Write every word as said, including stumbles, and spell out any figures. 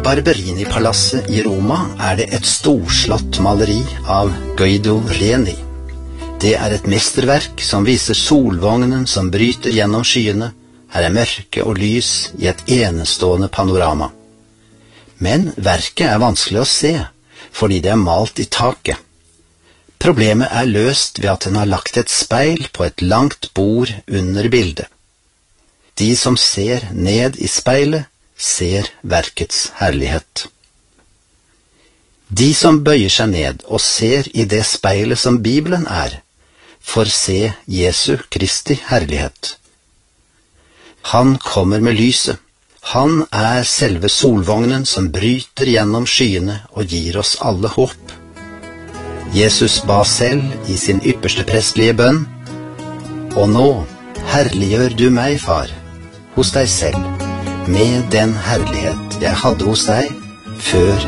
Barberini-palasset i Roma er det et storslått maleri av Guido Reni. Det er et mesterverk som viser solvognen som bryter gjennom skyene. Her er mørke og lys i et enestående panorama. Men verket er vanskelig å se, fordi det er malt i taket. Problemet er løst ved at den har lagt et speil på et langt bord under bildet. De som ser ned i speilet, ser verkets herlighet. De som bøyer seg ned og ser i det speilet som Bibelen er, får se Jesu Kristi herlighet. Han kommer med lyset. Han er selve solvognen som bryter gjennom skyene og gir oss alle håp. Jesus ba selv i sin ypperste prestlige bønn: «Og nå herliggjør du meg, far, hos deg selv, med den herlighet jeg hadde hos deg før